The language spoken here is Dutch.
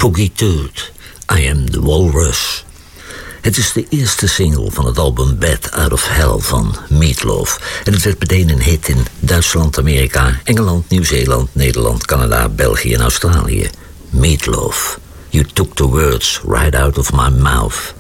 Poogie Tooth, I Am the Walrus. Het is de eerste single van het album Bat Out of Hell van Meatloaf. En het werd meteen een hit in Duitsland, Amerika, Engeland, Nieuw-Zeeland, Nederland, Canada, België en Australië. Meatloaf, You Took the Words Right Out of My Mouth.